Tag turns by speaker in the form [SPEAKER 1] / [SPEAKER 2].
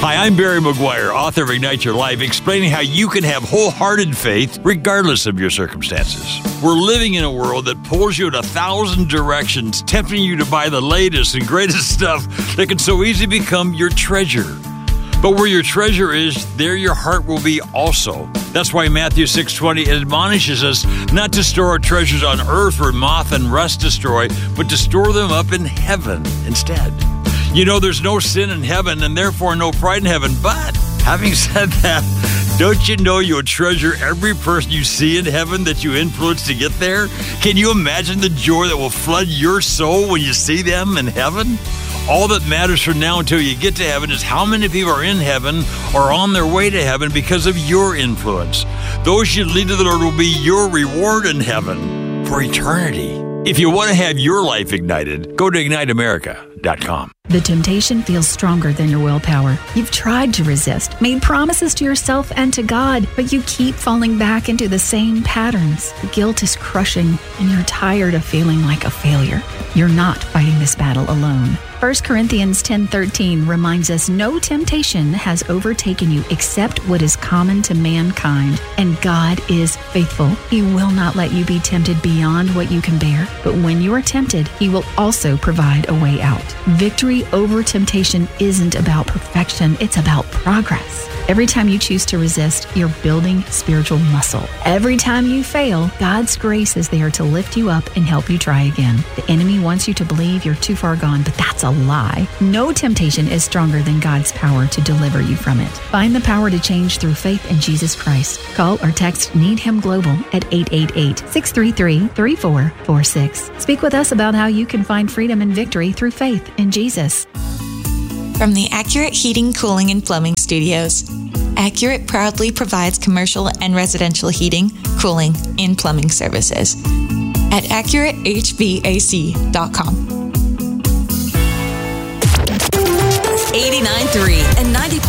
[SPEAKER 1] Hi, I'm Barry McGuire, author of Ignite Your Life, explaining how you can have wholehearted faith regardless of your circumstances. We're living in a world that pulls you in 1,000 directions, tempting you to buy the latest and greatest stuff that can so easily become your treasure. But where your treasure is, there your heart will be also. That's why Matthew 6:20 admonishes us not to store our treasures on earth where moth and rust destroy, but to store them up in heaven instead. You know, there's no sin in heaven and therefore no pride in heaven. But having said that, don't you know you'll treasure every person you see in heaven that you influence to get there? Can you imagine the joy that will flood your soul when you see them in heaven? All that matters from now until you get to heaven is how many people are in heaven or on their way to heaven because of your influence. Those you lead to the Lord will be your reward in heaven for eternity. If you want to have your life ignited, go to IgniteAmerica.com.
[SPEAKER 2] The temptation feels stronger than your willpower. You've tried to resist, made promises to yourself and to God, but you keep falling back into the same patterns. The guilt is crushing, and you're tired of feeling like a failure. You're not fighting this battle alone. 1 Corinthians 10:13 reminds us no temptation has overtaken you except what is common to mankind, and God is faithful. He will not let you be tempted beyond what you can bear, but when you are tempted, He will also provide a way out. Victory over temptation isn't about perfection, it's about progress. Every time you choose to resist, you're building spiritual muscle. Every time you fail, God's grace is there to lift you up and help you try again. The enemy wants you to believe you're too far gone, but that's a lie. No temptation is stronger than God's power to deliver you from it. Find the power to change through faith in Jesus Christ. Call or text Need Him Global at 888-633-3446. Speak with us about how you can find freedom and victory through faith in Jesus.
[SPEAKER 3] From the Accurate Heating, Cooling, and Plumbing Studios, Accurate proudly provides commercial and residential heating, cooling, and plumbing services at AccurateHVAC.com. 89.3